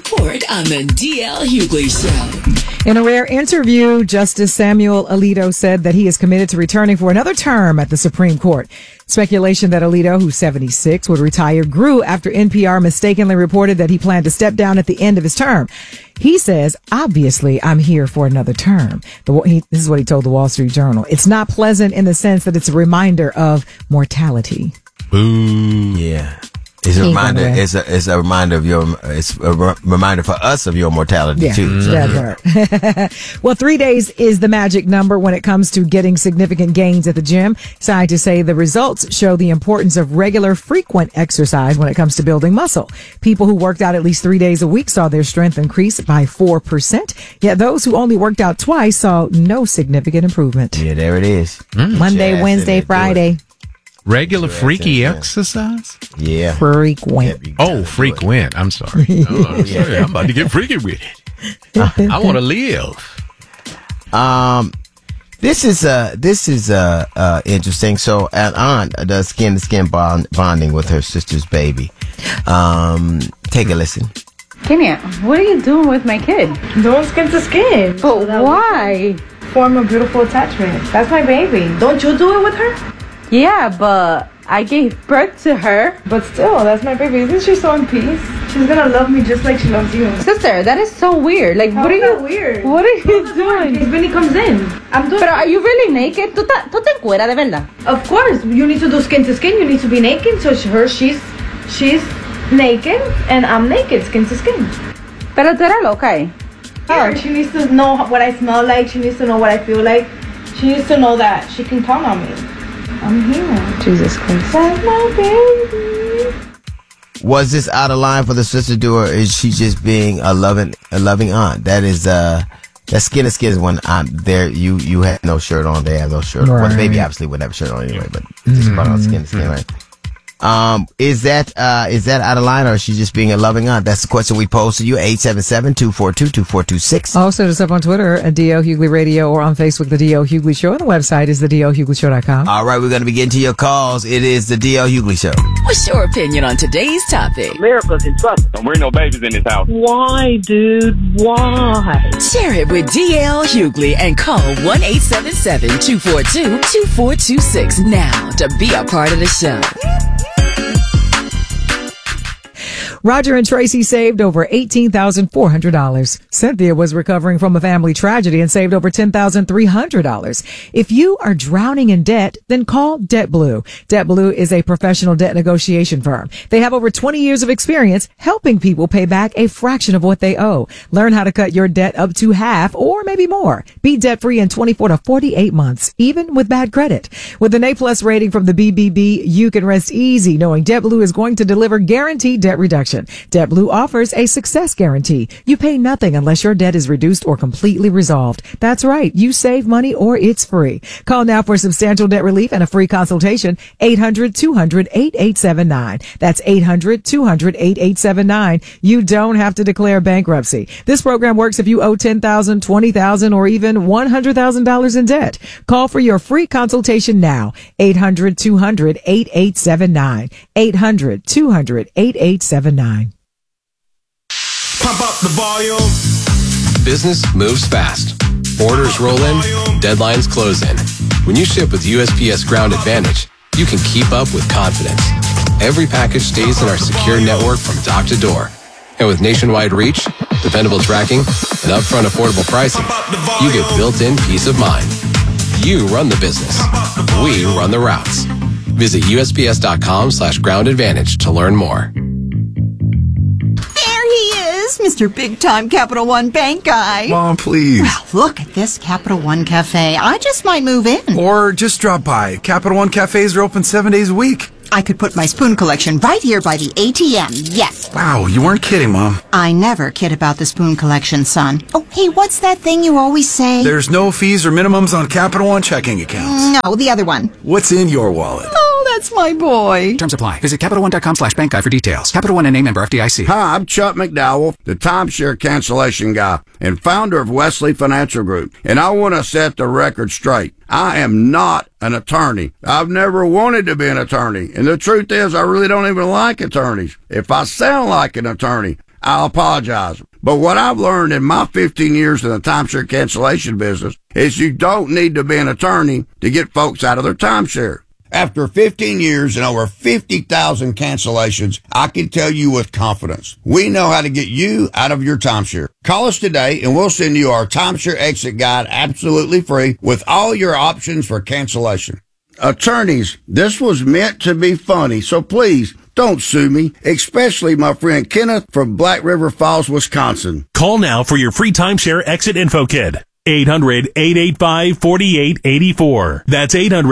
Report on the DL Hughley Show. In a rare interview, Justice Samuel Alito said that he is committed to returning for another term at the Supreme Court. Speculation that Alito, who's 76, would retire grew after NPR mistakenly reported that he planned to step down at the end of his term. He says, obviously, I'm here for another term. This is what he told the Wall Street Journal. It's not pleasant in the sense that it's a reminder of mortality. Boo. Yeah. It's a reminder. It's a reminder of it's a reminder for us of your mortality too. That's right. Well, 3 days is the magic number when it comes to getting significant gains at the gym. Scientists say the results show the importance of regular, frequent exercise when it comes to building muscle. People who worked out at least 3 days a week saw their strength increase by 4%. Yet those who only worked out twice saw no significant improvement. Yeah, there it is. Monday, Wednesday, Friday. Regular freaky exercise? Yeah. Frequent. Oh, frequent. I'm sorry. Sorry. I'm about to get freaky with it. I want to live. This is interesting. So an aunt does skin-to-skin bonding with her sister's baby. Take a listen. Kenya, what are you doing with my kid? Doing skin to skin. But why? Form a beautiful attachment. That's my baby. Don't you do it with her? Yeah, but I gave birth to her. But still, that's my baby. Isn't she so in peace? She's gonna love me just like she loves you. Sister, that is so weird. Like, what are you weird? What are you doing? Because Vinny comes in. I'm doing. But are you really naked? ¿Tú te encueras de verdad? Of course, you need to do skin to skin. You need to be naked. So she's naked and I'm naked, skin to skin. Pero tú eres loca, eh? Here, she needs to know what I smell like. She needs to know what I feel like. She needs to know that she can count on me. I'm here. Jesus Christ. That's my baby. Was this out of line for the sister to do, or is she just being a loving aunt? That is that skin to skin is when there you have no shirt on, they have no shirt on. Well, the baby obviously wouldn't have a shirt on anyway, but just brought on skin to skin, right? Is that out of line, or is she just being a loving aunt? That's the question we posed to you. 877-242-2426. Also, hit us up on Twitter at DL Hughley Radio or on Facebook, The DL Hughley Show. And the website is thedlhughley.com. All right, we're going to be getting to your calls. It is the DL Hughley Show. What's your opinion on today's topic? America's in trouble. Don't bring no babies in this house. Why, dude? Why? Share it with DL Hughley and call 1-877-242-2426 now to be a part of the show. Roger and Tracy saved over $18,400. Cynthia was recovering from a family tragedy and saved over $10,300. If you are drowning in debt, then call DebtBlue. DebtBlue is a professional debt negotiation firm. They have over 20 years of experience helping people pay back a fraction of what they owe. Learn how to cut your debt up to half or maybe more. Be debt-free in 24 to 48 months, even with bad credit. With an A-plus rating from the BBB, you can rest easy knowing DebtBlue is going to deliver guaranteed debt reduction. DebtBlue offers a success guarantee. You pay nothing unless your debt is reduced or completely resolved. That's right. You save money or it's free. Call now for substantial debt relief and a free consultation. 800-200-8879. That's 800-200-8879. You don't have to declare bankruptcy. This program works if you owe $10,000, $20,000, or even $100,000 in debt. Call for your free consultation now. 800-200-8879. 800-200-8879. Pump up the volume. Business moves fast. Orders roll in, deadlines close in. When you ship with USPS Ground Advantage, you can keep up with confidence. Every package stays in our secure network from dock to door. And with nationwide reach, dependable tracking, and upfront affordable pricing, you get built-in peace of mind. You run the business. We run the routes. Visit USPS.com/Ground Advantage to learn more. Mr. Big Time Capital One Bank guy. Mom, please. Well, look at this Capital One Cafe. I just might move in. Or just drop by. Capital One Cafes are open 7 days a week. I could put my spoon collection right here by the ATM. Yes. Wow, you weren't kidding, Mom. I never kid about the spoon collection, son. Oh, hey, what's that thing you always say? There's no fees or minimums on Capital One checking accounts. No, the other one. What's in your wallet? Oh, that's my boy. Terms apply. Visit CapitalOne.com/bank guy for details. Capital One and a member FDIC. Hi, I'm Chuck McDowell, the timeshare cancellation guy and founder of Wesley Financial Group. And I want to set the record straight. I am not an attorney. I've never wanted to be an attorney. And the truth is, I really don't even like attorneys. If I sound like an attorney, I'll apologize. But what I've learned in my 15 years in the timeshare cancellation business is you don't need to be an attorney to get folks out of their timeshare. After 15 years and over 50,000 cancellations, I can tell you with confidence, we know how to get you out of your timeshare. Call us today and we'll send you our timeshare exit guide absolutely free with all your options for cancellation. Attorneys, this was meant to be funny, so please don't sue me, especially my friend Kenneth from Black River Falls, Wisconsin. Call now for your free timeshare exit info kit. 800-885-4884. That's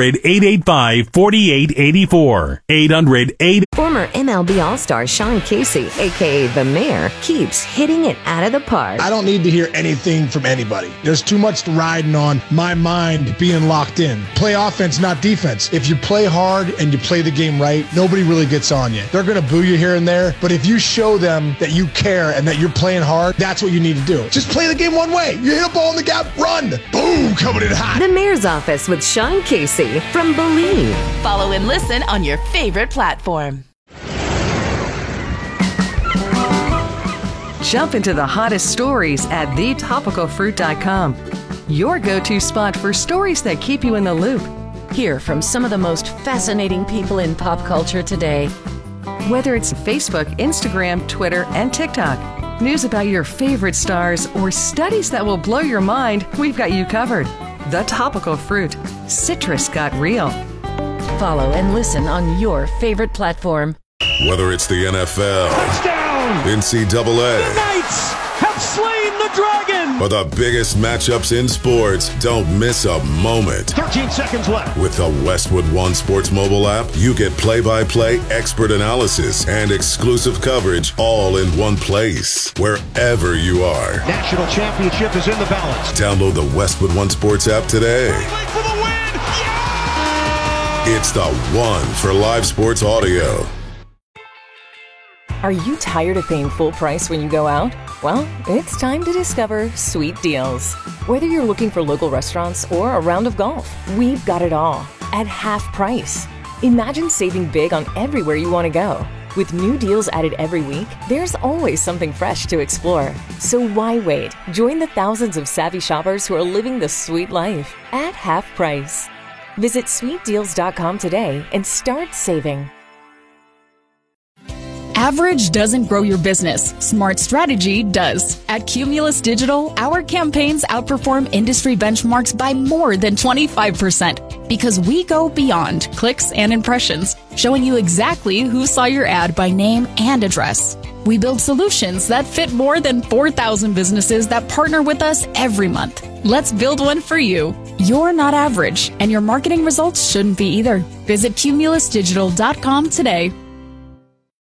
800-885-4884. 800-8... Former MLB All-Star Sean Casey, a.k.a. The Mayor, keeps hitting it out of the park. I don't need to hear anything from anybody. There's too much riding on my mind being locked in. Play offense, not defense. If you play hard and you play the game right, nobody really gets on you. They're going to boo you here and there, but if you show them that you care and that you're playing hard, that's what you need to do. Just play the game one way. You hit a ball in the gap, run! Boom! Coming in hot! The Mayor's Office with Sean Casey from Believe. Follow and listen on your favorite platform. Jump into the hottest stories at thetopicalfruit.com. Your go-to spot for stories that keep you in the loop. Hear from some of the most fascinating people in pop culture today. Whether it's Facebook, Instagram, Twitter, and TikTok. News about your favorite stars or studies that will blow your mind, we've got you covered. The Topical Fruit. Citrus got real. Follow and listen on your favorite platform. Whether it's the NFL, touchdown, NCAA, the Knights have slain the dragon, or the biggest matchups in sports, don't miss a moment. 13 seconds left. With the Westwood One Sports mobile app, you get play-by-play expert analysis and exclusive coverage all in one place, wherever you are. National championship is in the balance. Download the Westwood One Sports app today. For the win! Yeah! It's the one for live sports audio. Are you tired of paying full price when you go out? Well, it's time to discover Sweet Deals. Whether you're looking for local restaurants or a round of golf, we've got it all at half price. Imagine saving big on everywhere you want to go. With new deals added every week, there's always something fresh to explore. So why wait? Join the thousands of savvy shoppers who are living the sweet life at half price. Visit sweetdeals.com today and start saving. Average doesn't grow your business. Smart strategy does. At Cumulus Digital, our campaigns outperform industry benchmarks by more than 25% because we go beyond clicks and impressions, showing you exactly who saw your ad by name and address. We build solutions that fit more than 4,000 businesses that partner with us every month. Let's build one for you. You're not average, and your marketing results shouldn't be either. Visit cumulusdigital.com today.